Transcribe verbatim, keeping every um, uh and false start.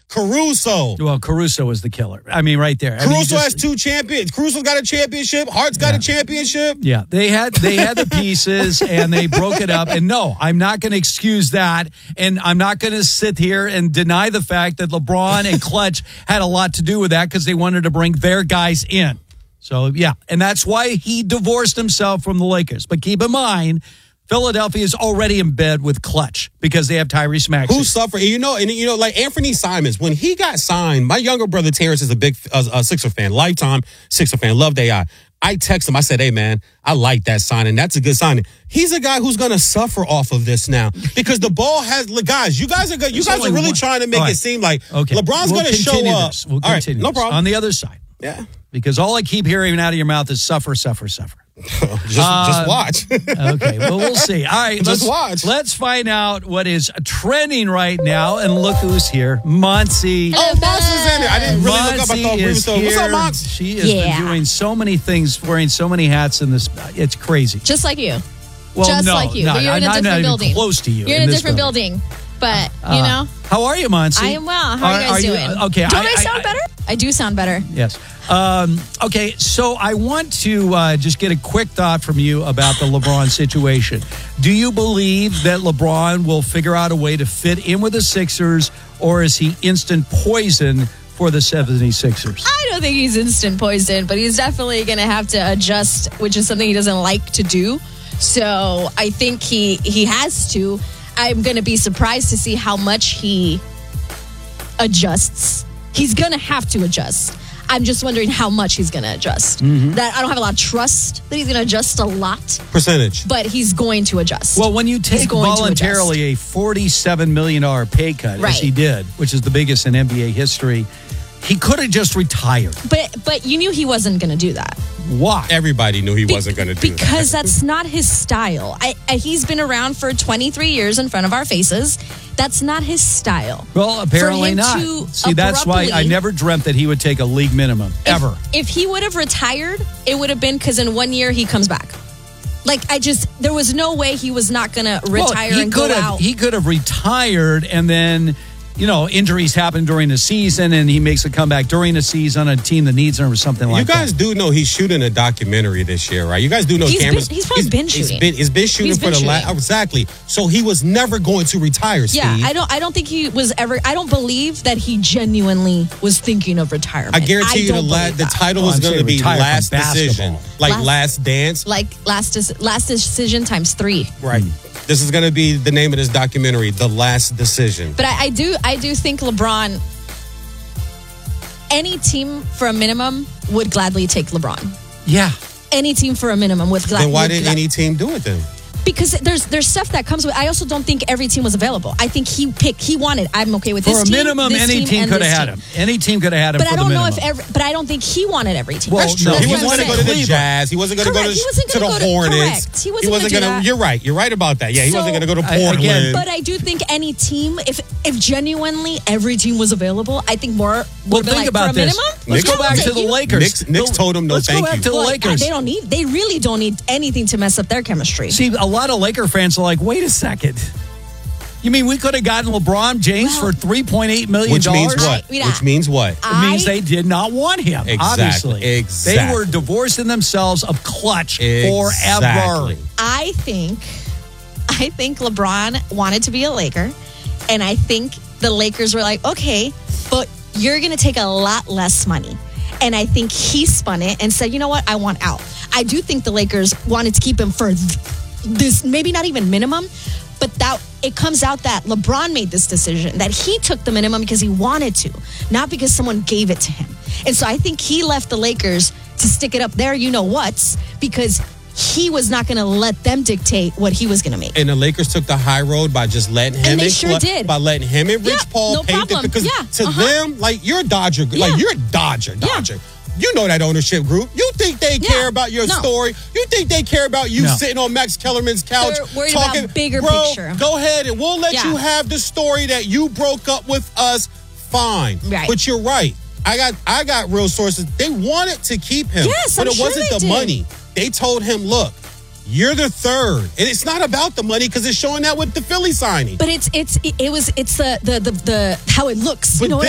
Caruso. Well, Caruso was the killer. I mean, right there. I Caruso mean, just, has two champions. Caruso's got a championship. Hart's got Yeah. a championship. Yeah, they had they had the pieces and they broke it up. And no, I'm not going to excuse that. And I'm not going to sit here and deny the fact that LeBron and Clutch had a lot to do with that because they wanted to bring their guys in. So, yeah, and that's why he divorced himself from the Lakers. But keep in mind, Philadelphia is already in bed with Clutch because they have Tyrese Maxey. Who suffered? You know, and you know, like Anthony Simons, when he got signed, my younger brother Terrence is a big uh, a Sixer fan, lifetime Sixer fan, loved A I. I text him. I said, hey, man, I like that signing. That's a good signing. He's a guy who's going to suffer off of this now because the ball has, guys, you guys are good. You guys are really trying to make right. it seem like okay. LeBron's we'll going to show up. This. We'll all right, continue no this. problem. On the other side. Yeah. Because all I keep hearing out of your mouth is suffer, suffer, suffer. just, uh, just watch. Okay, well, we'll see. All right, just let's, watch. Let's find out what is trending right now. And look who's here. Monty. Oh, Mox is in it. I didn't really look up. I thought Monty we were is so. here. What's up, Mox? She has Yeah. been doing so many things, wearing so many hats in this. It's crazy. Just like you. Well, Just no, like you. no, but you're in a I'm different not even building. close to you. You're in, a this different building. But, you Uh, know, How are you, Monty? I am well. How are you guys doing? okay. Don't I, I sound better? I do sound better. Yes. Um, okay, so I want to uh, just get a quick thought from you about the LeBron situation. Do you believe that LeBron will figure out a way to fit in with the Sixers, or is he instant poison for the seventy-sixers? I don't think he's instant poison, but he's definitely going to have to adjust, which is something he doesn't like to do. So I think he, he has to. I'm going to be surprised to see how much he adjusts. He's going to have to adjust. I'm just wondering how much he's going to adjust. Mm-hmm. That I don't have a lot of trust that he's going to adjust a lot, Percentage. but he's going to adjust. Well, when you He's take going to voluntarily a forty-seven million dollars pay cut, Right. as he did, which is the biggest in N B A history, he could have just retired. But but you knew he wasn't going to do that. Why? Everybody knew he Be- wasn't going to do because that. that's not his style. I, I, he's been around for twenty-three years in front of our faces. That's not his style. Well, apparently For him not. to See, that's why I abruptly- never dreamt that he would take a league minimum, ever. If, if he would have retired, it would have been because in one year he comes back. Like, I just, there was no way he was not going to retire well, he and go could have, out. He could have retired and then, you know, injuries happen during the season and he makes a comeback during the season on a team that needs him or something like that. You guys that. do know he's shooting a documentary this year, right? You guys do know He's cameras. been- he's probably been shooting. He's been, he's been shooting He's for been the last. shooting. Exactly. So he was never going to retire, Steve. Yeah, I don't. I don't think he was ever. I don't believe that he genuinely was thinking of retirement. I guarantee you the don't la- believe the that. title Oh, is I'm going to saying be retire from Last Decision, basketball. like Last- Last Dance. Like last Dec- last decision times three. Right. This is going to be the name of this documentary, The Last Decision. But I, I do. I do think LeBron. Any team for a minimum would gladly take LeBron. Yeah. Any team for a minimum would gladly. Then why didn't any team do it then? Because there's there's stuff that comes with. I also don't think every team was available. I think he picked. He wanted. I'm okay with For this a team, minimum, this any team and could this have had team. him. Any team could have had him But for I the don't know minimum. if every. But I don't think he wanted every team. Well, That's true. no, He That's wasn't what going to I'm go to the saying. Jazz. He wasn't going to go Correct. to, He wasn't to gonna the go to- Hornets. correct. He wasn't gonna do gonna- that. You're right. You're right about that. Yeah, he So- wasn't going to go to I- Portland. again- But I do think any team, if if genuinely every team was available, I think more. Well, would be think like, about for a this. minimum. Let's yeah, go we'll back take to the you. Lakers. Knicks- Knicks The- told him no Let's thank go back you. to the Well, Lakers. They don't need. They really don't need anything to mess up their chemistry. See, a lot of Laker fans are like, wait a second. You mean we could have gotten LeBron James Well- for three point eight million Which dollars? means what? I- yeah. Which means what? It means I- they did not want him, Exactly, obviously. They exactly. were divorcing themselves of Clutch Exactly. forever. I think, I think LeBron wanted to be a Laker, and I think the Lakers were like, okay, but you're going to take a lot less money. And I think he spun it and said, you know what, I want out. I do think the Lakers wanted to keep him for th- this, maybe not even minimum, but that it comes out that LeBron made this decision, that he took the minimum because he wanted to, not because someone gave it to him. And so I think he left the Lakers to stick it up there, you know what's, because he was not going to let them dictate what he was going to make. And the Lakers took the high road by just letting him And they and sure Cla- did. by letting him and Rich Yeah, Paul no paint problem. it because Yeah, to uh-huh. them, like you're a Dodger, Yeah. like you're a Dodger, Yeah. Dodger. You know that ownership group. You think they Yeah. care about your No. story? You think they care about you No. sitting on Max Kellerman's couch They're worried talking about bigger Bro, picture. go ahead and we'll let Yeah. you have the story that you broke up with us. Fine, Right. but you're right. I got I got real sources. They wanted to keep him, Yes, but I'm it sure wasn't they the did. money. They told him, look. You're the third, and it's not about the money because it's showing that with the Philly signing. But it's it's it was it's the the the, the how it looks. But you know what